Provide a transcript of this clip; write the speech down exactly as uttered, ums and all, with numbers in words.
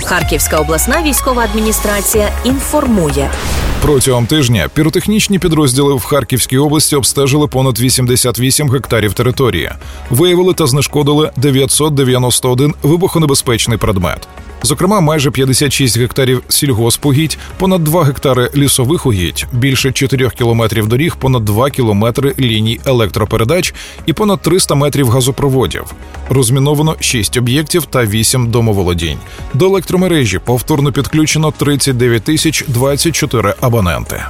Харківська обласна військова адміністрація інформує. Протягом тижня піротехнічні підрозділи в Харківській області обстежили понад вісімдесят вісім гектарів території. Виявили та знешкодили дев'ятсот дев'яносто один вибухонебезпечний предмет. Зокрема, майже п'ятдесят шість гектарів сільгоспугідь, понад два гектари лісових угідь, більше чотирьох кілометрів доріг, понад два кілометри ліній електропередач і понад триста метрів газопроводів. Розміновано шість об'єктів та вісім домоволодінь. До електромережі повторно підключено тридцять дев'ять тисяч двадцять чотири абоненти.